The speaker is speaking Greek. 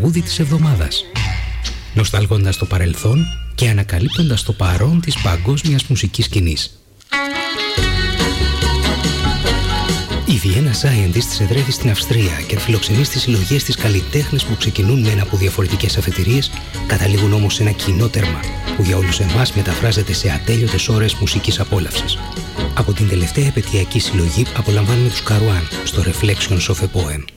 τραγούδι της εβδομάδας. Νοσταλγώντας το παρελθόν και ανακαλύπτοντας το παρόν της παγκόσμιας μουσικής σκηνής. Η Vienna Scientist εδρεύει στην Αυστρία και φιλοξενεί στις συλλογές της καλλιτέχνες που ξεκινούν μεν από διαφορετικές αφετηρίες, καταλήγουν όμως σε ένα κοινό τέρμα που για όλους εμάς μεταφράζεται σε ατέλειωτες ώρες μουσικής απόλαυσης. Από την τελευταία επαιτειακή συλλογή απολαμβάνουμε τους Καρουάν στο Reflections of a Poem.